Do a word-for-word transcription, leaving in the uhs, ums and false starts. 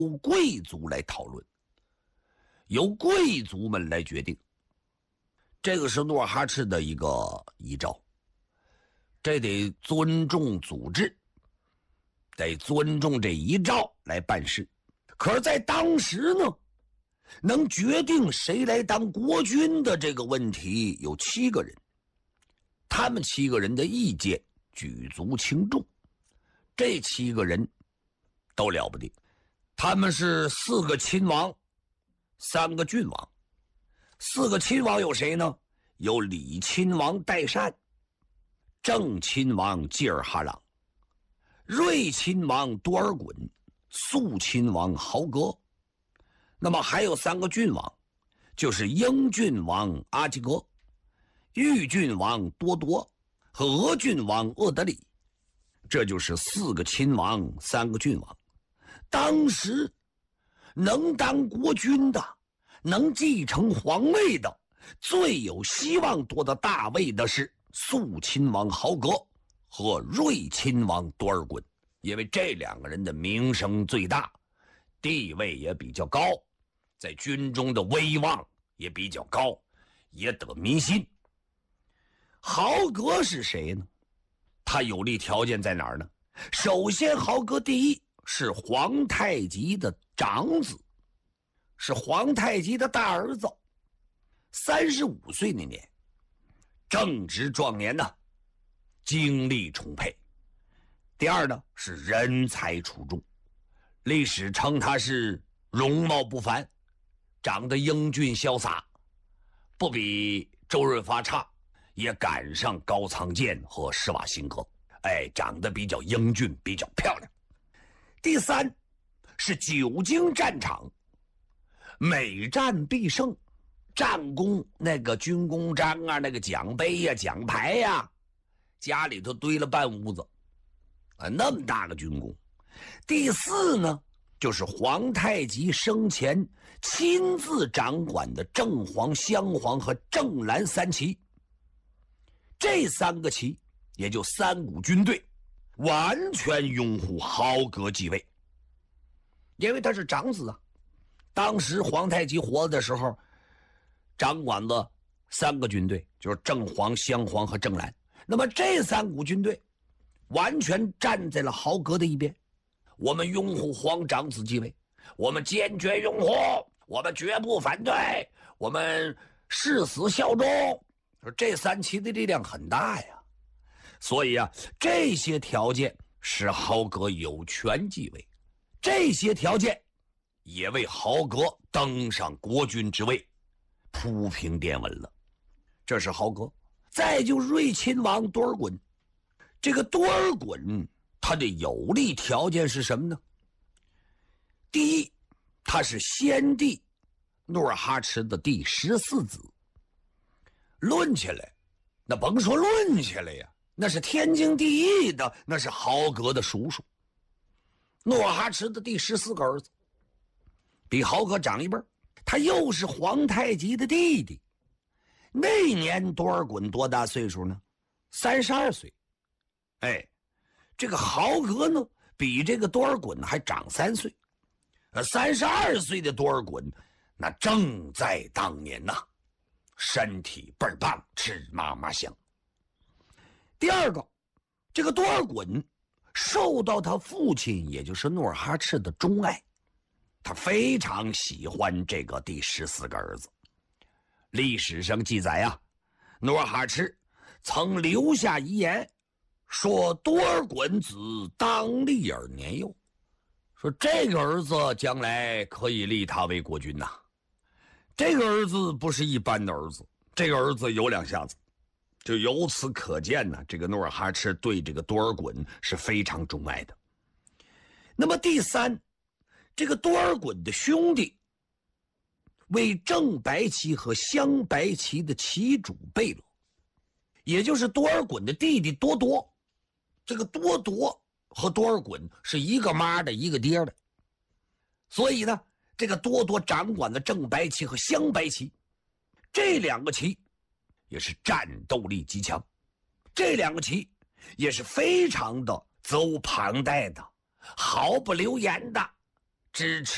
由贵族来讨论，由贵族们来决定。这个是努尔哈赤的一个遗诏，这得尊重组织，得尊重这遗诏来办事。可是在当时呢，能决定谁来当国君的这个问题有七个人，他们七个人的意见举足轻重。这七个人都了不得，他们是四个亲王，三个郡王。四个亲王有谁呢？有李亲王代善，正亲王济尔哈朗，睿亲王多尔衮，肃亲王豪格。那么还有三个郡王，就是英郡王阿济格、豫郡王多铎和俄郡王鄂德里。这就是四个亲王，三个郡王。当时能当国君的，能继承皇位的，最有希望夺得大位的是肃亲王豪格和睿亲王多尔衮，因为这两个人的名声最大，地位也比较高，在军中的威望也比较高，也得民心。豪格是谁呢？他有利条件在哪儿呢？首先，豪格第一是皇太极的长子，是皇太极的大儿子，三十五岁那年，正值壮年呢，精力充沛。第二呢，是人才出众，历史称他是容貌不凡，长得英俊潇洒，不比周润发差，也赶上高仓健和施瓦辛格，哎，长得比较英俊，比较漂亮。第三是久经战场，每战必胜，战功那个军功章啊，那个奖杯呀、啊、奖牌呀、啊，家里头堆了半屋子啊，那么大的军功。第四呢，就是皇太极生前亲自掌管的正黄、镶黄和正蓝三旗。这三个旗，也就三股军队，完全拥护豪格继位，因为他是长子啊。当时皇太极活的时候，掌管了三个军队，就是正黄、镶黄和正蓝。那么这三股军队完全站在了豪格的一边，我们拥护皇长子继位，我们坚决拥护，我们绝不反对，我们誓死效忠。这三旗的力量很大呀，所以啊，这些条件使豪格有权继位，这些条件也为豪格登上国君之位铺平垫稳了。这是豪格。再就睿亲王多尔衮，这个多尔衮他的有利条件是什么呢？第一，他是先帝努尔哈赤的第十四子，论起来，那甭说论起来呀，那是天经地义的，那是豪格的叔叔。努尔哈赤的第十四个儿子，比豪格长一辈，他又是皇太极的弟弟。那年多尔衮多大岁数呢？三十二岁。哎，这个豪格呢，比这个多尔衮还长三岁。呃，三十二岁的多尔衮，那正在当年呐，身体倍儿棒，吃嘛嘛香。第二个，这个多尔衮受到他父亲，也就是努尔哈赤的钟爱，他非常喜欢这个第十四个儿子。历史上记载啊，努尔哈赤曾留下遗言，说多尔衮子当立而年幼，说这个儿子将来可以立他为国君呐、啊。这个儿子不是一般的儿子，这个儿子有两下子。就由此可见呢，这个努尔哈赤对这个多尔衮是非常钟爱的。那么第三，这个多尔衮的兄弟为正白旗和镶白旗的旗主贝勒，也就是多尔衮的弟弟多铎。这个多铎和多尔衮是一个妈的一个爹的，所以呢，这个多铎掌管的正白旗和镶白旗，这两个旗也是战斗力极强，这两个旗也是非常的责无旁贷的，毫不留言的支持